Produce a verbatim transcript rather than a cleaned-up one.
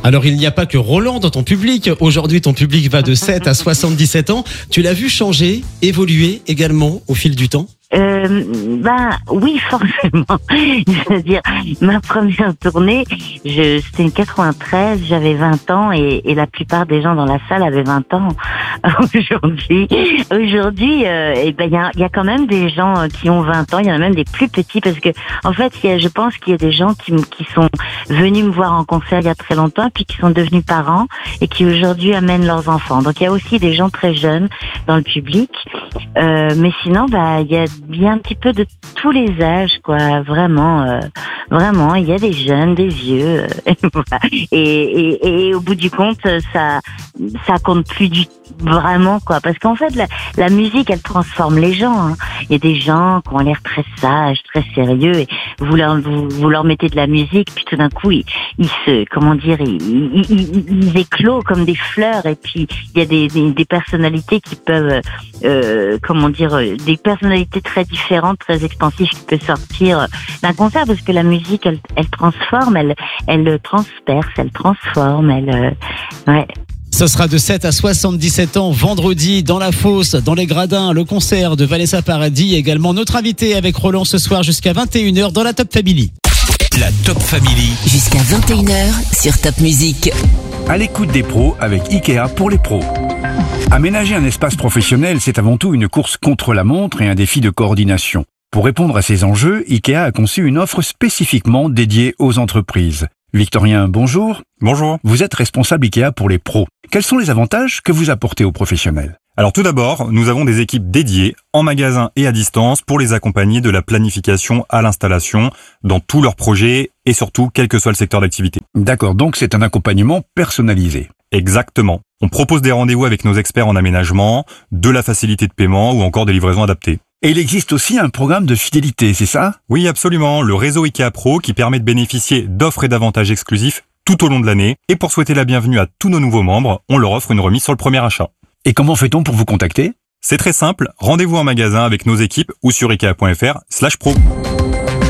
Alors il n'y a pas que Roland dans ton public. Aujourd'hui ton public va de sept à soixante-dix-sept ans. Tu l'as vu changer, évoluer également au fil du temps ? Euh, ben oui, forcément. C'est-à-dire, ma première tournée, je, c'était une quatre-vingt-treize, j'avais vingt ans et, et la plupart des gens dans la salle avaient vingt ans. Aujourd'hui, aujourd'hui, euh, et ben il y a, y a quand même des gens qui ont vingt ans. Il y en a même des plus petits parce que, en fait, il y a, je pense qu'il y a des gens qui, qui sont venus me voir en concert il y a très longtemps, puis qui sont devenus parents et qui aujourd'hui amènent leurs enfants. Donc il y a aussi des gens très jeunes dans le public. Euh, mais sinon, bah il y a bien un petit peu de tous les âges, quoi. Vraiment, euh, vraiment, il y a des jeunes, des vieux, euh, et, et, et au bout du compte, ça, ça compte plus du vraiment, quoi. Parce qu'en fait, la, la musique, elle transforme les gens. Hein. Il y a des gens qui ont l'air très sages, très sérieux, et vous leur, vous, vous leur mettez de la musique, puis tout d'un coup, ils, ils se, comment dire, ils, ils, ils, ils éclosent comme des fleurs. Et puis, il y a des, des, des personnalités qui peuvent, euh, comment dire, des personnalités très différentes, très expansives qui peuvent sortir d'un concert, parce que la musique, elle, elle transforme, elle, elle transperce, elle transforme, elle, euh, ouais. Ça sera de sept à soixante-dix-sept ans, vendredi, dans la Fosse, dans les Gradins, le concert de Vanessa Paradis. Également notre invité avec Roland ce soir jusqu'à vingt et une heures dans la Top Family. La Top Family. Jusqu'à vingt et une heures sur Top Music. À l'écoute des pros avec Ikea pour les pros. Aménager un espace professionnel, c'est avant tout une course contre la montre et un défi de coordination. Pour répondre à ces enjeux, Ikea a conçu une offre spécifiquement dédiée aux entreprises. Victorien, bonjour. Bonjour. Vous êtes responsable Ikea pour les pros. Quels sont les avantages que vous apportez aux professionnels ? Alors tout d'abord, nous avons des équipes dédiées en magasin et à distance pour les accompagner de la planification à l'installation dans tous leurs projets et surtout quel que soit le secteur d'activité. D'accord, donc c'est un accompagnement personnalisé. Exactement. On propose des rendez-vous avec nos experts en aménagement, de la facilité de paiement ou encore des livraisons adaptées. Et il existe aussi un programme de fidélité, c'est ça ? Oui, absolument. Le réseau Ikea Pro qui permet de bénéficier d'offres et d'avantages exclusifs tout au long de l'année. Et pour souhaiter la bienvenue à tous nos nouveaux membres, on leur offre une remise sur le premier achat. Et comment fait-on pour vous contacter ? C'est très simple. Rendez-vous en magasin avec nos équipes ou sur ikea point f r slash pro.